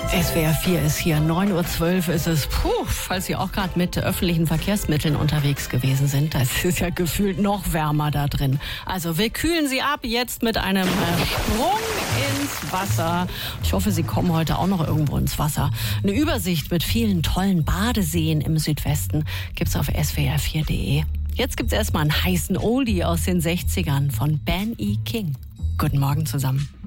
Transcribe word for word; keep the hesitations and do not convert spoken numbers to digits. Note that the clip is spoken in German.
S W R vier ist hier, neun Uhr zwölf ist es. Puh, falls Sie auch gerade mit öffentlichen Verkehrsmitteln unterwegs gewesen sind, das ist ja gefühlt noch wärmer da drin. Also wir kühlen Sie ab jetzt mit einem äh, Sprung ins Wasser. Ich hoffe, Sie kommen heute auch noch irgendwo ins Wasser. Eine Übersicht mit vielen tollen Badeseen im Südwesten gibt's auf S W R vier punkt de. Jetzt gibt's erstmal einen heißen Oldie aus den sechzigern von Ben E. King. Guten Morgen zusammen.